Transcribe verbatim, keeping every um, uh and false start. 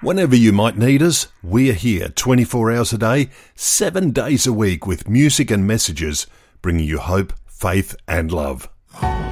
Whenever you might need us, we're here twenty-four hours a day, seven days a week with music and messages, bringing you hope, faith and love.